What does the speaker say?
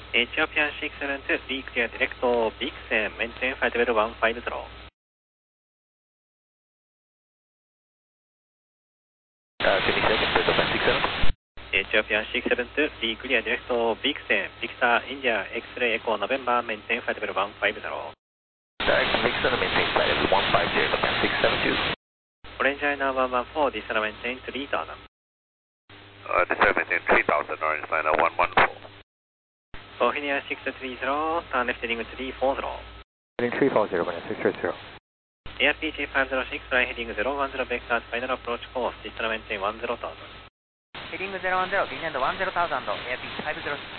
Ethiopian 672, be clear direct to Bixen, maintain flight level 150. Can you say Ethiopian 67? Ethiopian 672, be clear direct to Bixen, Victor India X-ray Echo November, maintain flight level 150. Direct to Bixen, maintain flight level 150, Ethiopian 672. Orange China 114, descend maintain 3000. Descend maintain 3000, Orange China 114. Bohemia 630, turn left heading 340. Heading 340, Bohemia 630. ARPG 506, fly heading 010 vectors, final approach course, descend maintain 100,000. Heading 010, descend 10,000, ARPG 506.